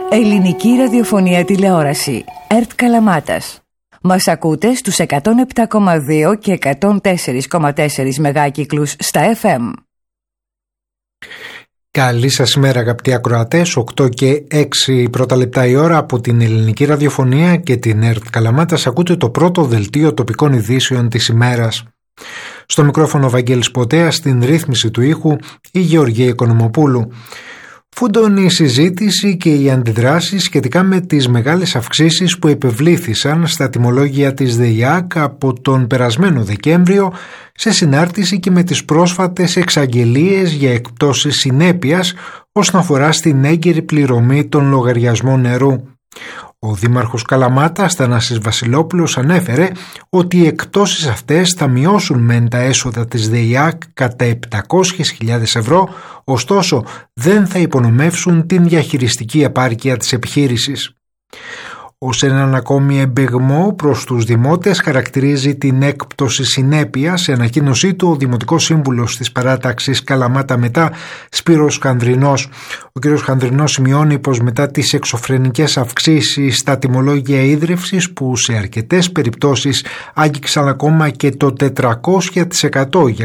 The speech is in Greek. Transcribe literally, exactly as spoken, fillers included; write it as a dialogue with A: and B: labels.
A: Ελληνική ραδιοφωνία τηλεόραση. ΕΡΤ Καλαμάτας. Μας ακούτε στους εκατόν επτά κόμμα δύο και εκατόν τέσσερα κόμμα τέσσερα μεγάκυκλους στα εφ εμ.
B: Καλή σας ημέρα αγαπητοί ακροατές, οκτώ και έξι πρώτα λεπτά η ώρα από την Ελληνική Ραδιοφωνία και την ΕΡΤ Καλαμάτας. Ακούτε το πρώτο δελτίο τοπικών ειδήσεων της ημέρας. Στο μικρόφωνο ο Βαγγέλης Ποτέας, στην ρύθμιση του ήχου η Γεωργία Οικονομοπούλου. Φούντωνε η συζήτηση και οι αντιδράσεις σχετικά με τις μεγάλες αυξήσεις που επευλήθησαν στα τιμολόγια της ΔΕΙΑΚ από τον περασμένο Δεκέμβριο, σε συνάρτηση και με τις πρόσφατες εξαγγελίες για εκπτώσεις συνέπειας όσον αφορά στην έγκαιρη πληρωμή των λογαριασμών νερού. Ο Δήμαρχος Καλαμάτας, Θανάσης Βασιλόπουλος, ανέφερε ότι οι εκπτώσεις αυτές θα μειώσουν μεν τα έσοδα της ΔΕΙΑΚ κατά επτακόσιες χιλιάδες ευρώ, ωστόσο δεν θα υπονομεύσουν την διαχειριστική επάρκεια της επιχείρησης. Ως έναν ακόμη εμπεγμό προς τους δημότες χαρακτηρίζει την έκπτωση συνέπειας. Σε ανακοίνωσή του, ο Δημοτικός Σύμβουλος της Παράταξης Καλαμάτα Μετά, Σπύρος Χανδρινός. Ο κ. Χανδρινός σημειώνει πως μετά τις εξωφρενικές αυξήσεις στα τιμολόγια ίδρυυσης, που σε αρκετές περιπτώσεις άγγιξαν ακόμα και το τετρακόσια τοις εκατό για